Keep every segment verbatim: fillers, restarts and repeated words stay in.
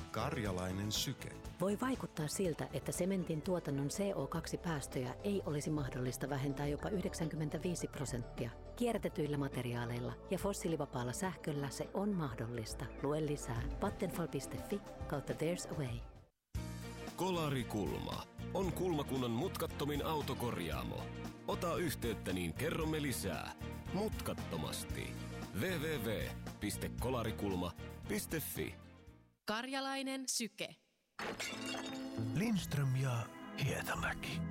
Karjalainen syke. Voi vaikuttaa siltä, että sementin tuotannon C O kaksi -päästöjä ei olisi mahdollista vähentää jopa yhdeksänkymmentäviisi prosenttia. Kierrätetyillä materiaaleilla ja fossiilivapaalla sähköllä se on mahdollista. Lue lisää vattenfall piste fi kautta there's a way. Kolarikulma on Kulmakunnan mutkattomin autokorjaamo. Ota yhteyttä, niin kerromme lisää. Mutkattomasti. double-u double-u double-u piste kolarikulma piste fi. Karjalainen syke. Lindström ja Hietamäki.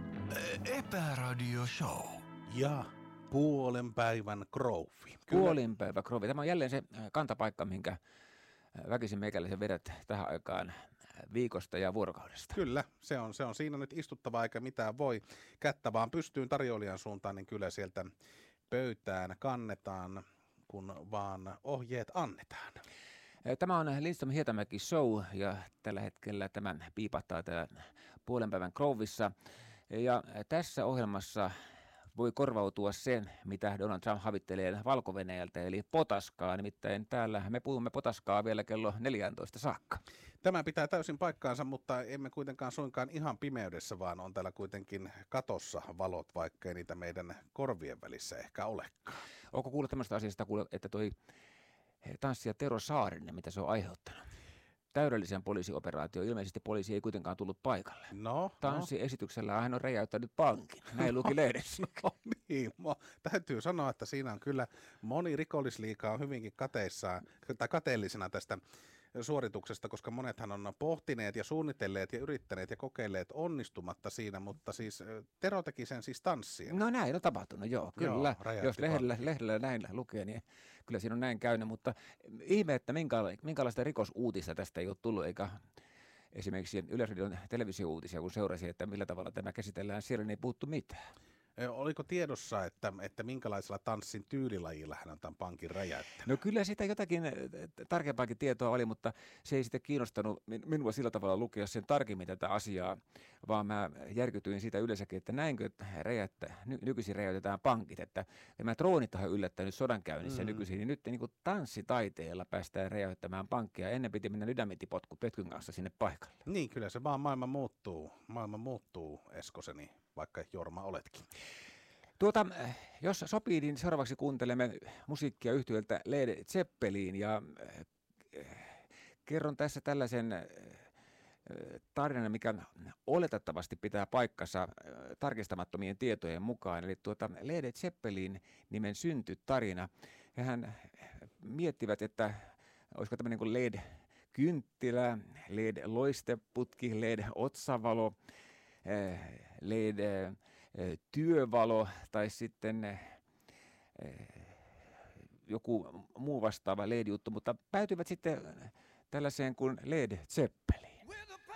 Epäradio show. Ja puolen päivän Krouffi. Puolen päivä Krouffi. Tämä on jälleen se kantapaikka, minkä väkisin meikäläisen vedät tähän aikaan viikosta ja vuorokaudesta. Kyllä, se on, se on siinä nyt istuttava eikä mitään voi. Kättä vaan pystyyn tarjoilijan suuntaan, niin kyllä sieltä pöytään kannetaan, kun vaan ohjeet annetaan. Tämä on Lindström Hietamäki Show ja tällä hetkellä tämän piipahtaa täällä puolen päivän Krouvissa. Ja tässä ohjelmassa voi korvautua sen, mitä Donald Trump havittelee Valko-Venäjältä, eli potaskaa. Nimittäin täällä me puhumme potaskaa vielä kello neljätoista saakka. Tämä pitää täysin paikkaansa, mutta emme kuitenkaan suinkaan ihan pimeydessä, vaan on täällä kuitenkin katossa valot, vaikka ei niitä meidän korvien välissä ehkä olekaan. Onko kuullut tämmöistä asiasta, että toi tanssija Tero Saarinen, mitä se on aiheuttanut? Täydellisen poliisioperaatio. Ilmeisesti poliisi ei kuitenkaan tullut paikalle. No, Tanssiesityksellä no. Hän on räjäyttänyt pankin. Näin luki lehdessä. No niin, täytyy sanoa, että siinä on kyllä moni rikollisliiga on hyvinkin kateissaan, tai kateellisena tästä suorituksesta, koska monethan on pohtineet ja suunnitelleet ja yrittäneet ja kokeilleet onnistumatta siinä, mutta siis Tero teki sen siis tanssien. No näin on tapahtunut, joo, kyllä. Joo, jos lehdellä, lehdellä näin lukee, niin kyllä siinä on näin käynyt, mutta ihme, että minkäla- minkälaista rikosuutista tästä ei ole tullut, eikä esimerkiksi Yleisradion televisiouutisia, kun seurasi, että millä tavalla tämä käsitellään, siellä ei puuttu mitään. Oliko tiedossa, että, että minkälaisella tanssin tyylilajilla hän on tämän pankin räjäyttänyt? No kyllä sitä jotakin tarkempaakin tietoa oli, mutta se ei sitten kiinnostanut minua sillä tavalla lukea sen tarkemmin tätä asiaa, vaan mä järkytyin siitä yleensäkin, että näinkö räjättä, ny, nykyisin räjäytetään pankit, että nämä droonit on yllättänyt sodankäynnissä mm. nykyisin, niin nyt niin kuin tanssitaiteella päästään räjäyttämään pankkia. Ennen piti mennä dynamitipotku pötkyn kanssa sinne paikalle. Niin, kyllä se vaan maailma muuttuu, maailma muuttuu, Eskoseni. Vaikka Jorma oletkin. Tuota, jos sopii, niin seuraavaksi kuuntelemme musiikkia yhtyöltä Led Zeppelin ja äh, kerron tässä tällaisen äh, tarinan, mikä oletettavasti pitää paikkansa äh, tarkistamattomien tietojen mukaan. Eli tuota Led Zeppelin nimen syntytarina. Hehän miettivät, että olisiko tämmöinen niin kuin L E D-kynttilä, L E D-loisteputki, L E D-otsavalo, L E D-työvalo tai sitten joku muu vastaava L E D-juttu, mutta päätyivät sitten tällaiseen kuin Led Zeppelin.